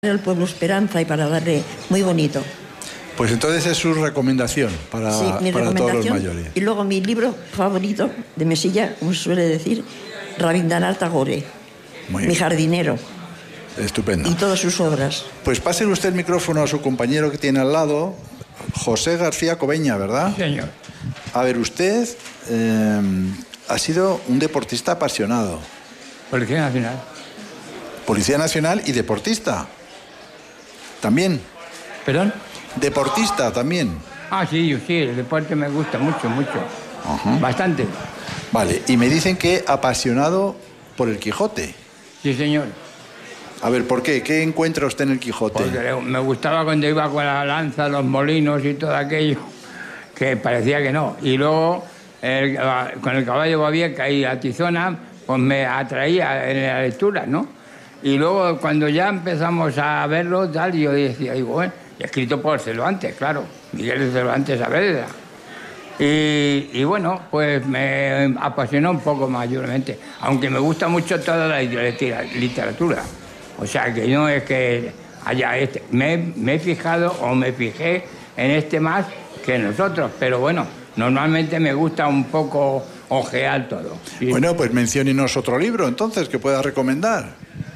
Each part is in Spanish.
al pueblo esperanza y para darle muy bonito. Pues entonces es su recomendación para, sí, mi para recomendación, todos los mayores. Y luego mi libro favorito de mesilla, como se suele decir, Rabindranath Tagore, mi jardinero. Estupendo. Y todas sus obras. Pues pase usted el micrófono a su compañero que tiene al lado, José García Cobeña, ¿verdad? Sí, señor. A ver, usted ha sido un deportista apasionado. Policía Nacional. Policía Nacional y deportista. También. ¿Perdón? Deportista también. Ah, sí, el deporte me gusta mucho, mucho. Ajá. Bastante. Vale, y me dicen que apasionado por el Quijote. Sí, señor. A ver, ¿por qué? ¿Qué encuentra usted en el Quijote? Porque me gustaba cuando iba con la lanza, los molinos y todo aquello, que parecía que no. Y luego, con el caballo Babieca y la tizona, pues me atraía en la lectura, ¿no? Y luego, cuando ya empezamos a verlo, tal, yo decía, bueno, escrito por Cervantes, claro, Miguel de Cervantes Saavedra. Y bueno, pues me apasionó un poco mayormente, aunque me gusta mucho toda la literatura. O sea, que no es que haya me he fijado o me fijé en este más que en nosotros, pero bueno, normalmente me gusta un poco ojear todo. ¿Sí? Bueno, pues menciónenos otro libro, entonces, que pueda recomendar.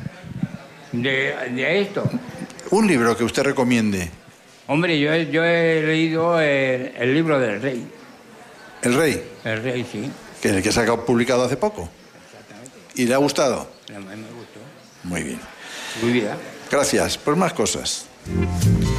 De esto. Un libro que usted recomiende. Hombre, yo he leído el libro del Rey. ¿El Rey? El Rey, sí. Que el que se ha publicado hace poco. Exactamente. ¿Y le ha gustado? Me gustó. Muy bien. Muy bien. Gracias. Por más cosas.